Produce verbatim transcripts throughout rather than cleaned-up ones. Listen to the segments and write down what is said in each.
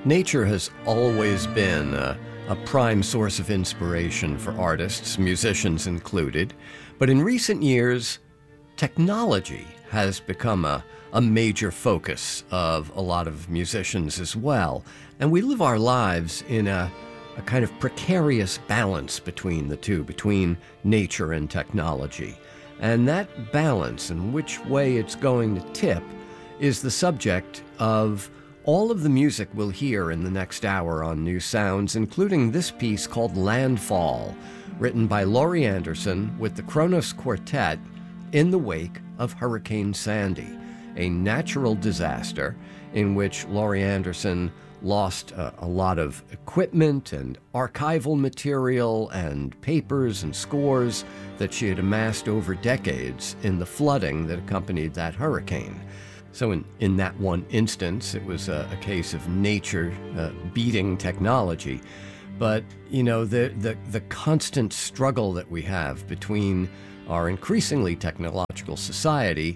Nature has always been a, a prime source of inspiration for artists, musicians included. But in recent years, technology has become a, a major focus of a lot of musicians as well. And we live our lives in a, a kind of precarious balance between the two, between nature and technology. And that balance and which way it's going to tip is the subject of all of the music we'll hear in the next hour on New Sounds, including this piece called Landfall, written by Laurie Anderson with the Kronos Quartet in the wake of Hurricane Sandy, a natural disaster in which Laurie Anderson lost a, a lot of equipment and archival material and papers and scores that she had amassed over decades in the flooding that accompanied that hurricane. So in, in that one instance, it was a, a case of nature uh, beating technology. But, you know, the, the, the constant struggle that we have between our increasingly technological society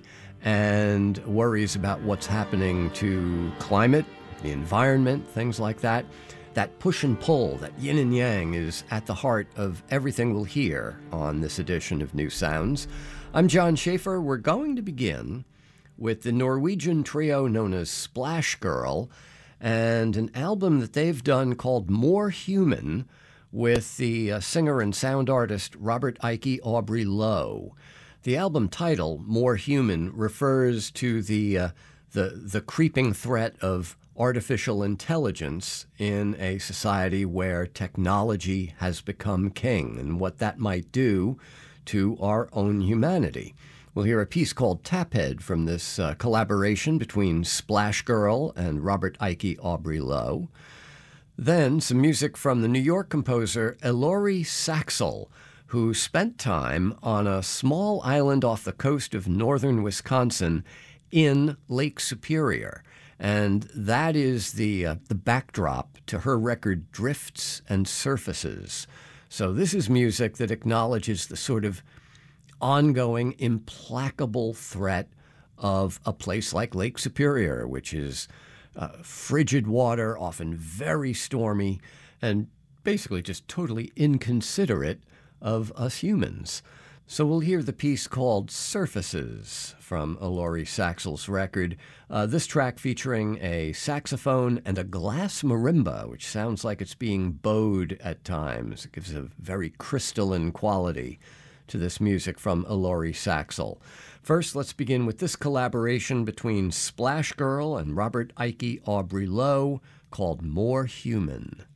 and worries about what's happening to climate, the environment, things like that, that push and pull, that yin and yang is at the heart of everything we'll hear on this edition of New Sounds. I'm John Schaefer. We're going to begin with the Norwegian trio known as Splash Girl and an album that they've done called More Human with the uh, singer and sound artist Robert Ike Aubrey Lowe. The album title, More Human, refers to the, uh, the, the creeping threat of artificial intelligence in a society where technology has become king and what that might do to our own humanity. We'll hear a piece called Taphead from this uh, collaboration between Splash Girl and Robert Ike Aubrey Lowe. Then some music from the New York composer Ellory Saxel, who spent time on a small island off the coast of northern Wisconsin in Lake Superior. And that is the, uh, the backdrop to her record Drifts and Surfaces. So this is music that acknowledges the sort of ongoing, implacable threat of a place like Lake Superior, which is uh, frigid water, often very stormy, and basically just totally inconsiderate of us humans. So we'll hear the piece called Surfaces from Ellory Saxel's record. Uh, this track featuring a saxophone and a glass marimba, which sounds like it's being bowed at times. It gives a very crystalline quality to this music from Ellory Saxel. First, let's begin with this collaboration between Splash Girl and Robert Ike Aubrey Lowe called More Human.